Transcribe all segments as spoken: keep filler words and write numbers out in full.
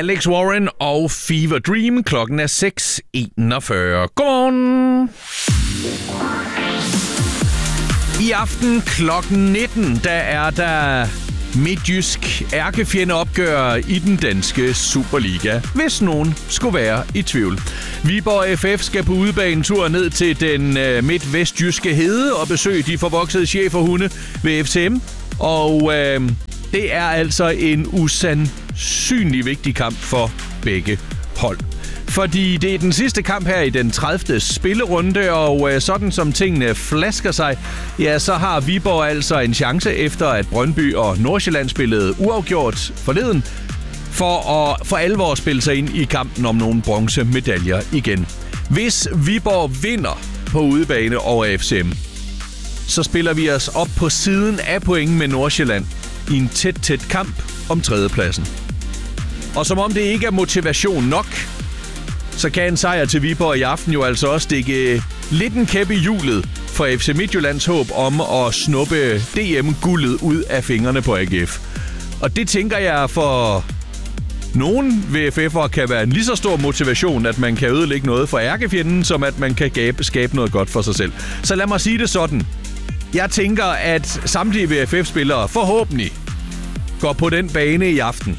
Alex Warren og Fever Dream. Klokken er seks enogfyrre. Godmorgen! I aften klokken nitten, der er der midtjysk ærkefjendeopgør i den danske Superliga, hvis nogen skulle være i tvivl. Viborg F F skal på udebanetur ned til den øh, midtvestjyske hede og besøge de forvoksede cheferhunde ved F C M. Og øh, det er altså en usandsynlig vigtig kamp for begge hold. Fordi det er den sidste kamp her i den tredivte spillerunde, og øh, sådan som tingene flasker sig, ja, så har Viborg altså en chance efter, at Brøndby og Nordsjælland spillede uafgjort forleden, for at for alvor spille sig ind i kampen om nogle bronzemedaljer igen. Hvis Viborg vinder på udebane over F C M, så spiller vi os op på siden af point med Nordsjælland i en tæt, tæt kamp om tredjepladsen. Og som om det ikke er motivation nok, så kan en sejr til Viborg i aften jo altså også stikke lidt en kæp i hjulet for F C Midtjyllands håb om at snuppe D M-guldet ud af fingrene på A G F. Og det tænker jeg for nogen V F F'ere kan være en lige så stor motivation, at man kan ødelægge noget for ærkefjenden, som at man kan skabe noget godt for sig selv. Så lad mig sige det sådan. Jeg tænker, at samtlige V F F-spillere forhåbentlig går på den bane i aften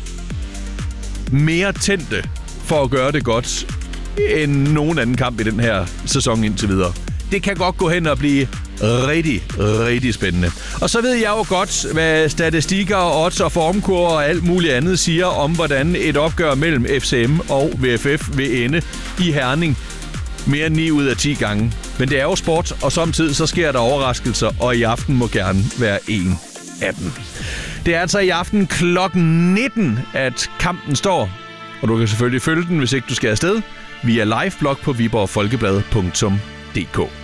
mere tændte for at gøre det godt end nogen anden kamp i den her sæson indtil videre. Det kan godt gå hen og blive rigtig, rigtig spændende. Og så ved jeg jo godt, hvad statistikker, odds og formkurver og alt muligt andet siger om, hvordan et opgør mellem F C M og V F F vil ende i Herning mere end ni ud af ti gange. Men det er jo sport, og samtidig så sker der overraskelser, og i aften må gerne være en af dem. Det er altså i aften klokken nitten, at kampen står. Og du kan selvfølgelig følge den, hvis ikke du skal afsted, via liveblog på viborg folkeblad punktum d k.